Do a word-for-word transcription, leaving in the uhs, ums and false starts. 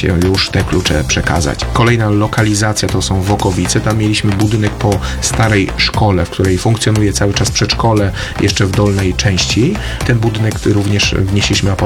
już te klucze przekazać. Kolejna lokalizacja to są Wokowice. Tam mieliśmy budynek po starej szkole, w której funkcjonuje cały czas przedszkole, jeszcze w dolnej części. Ten budynek również wnieśliśmy aport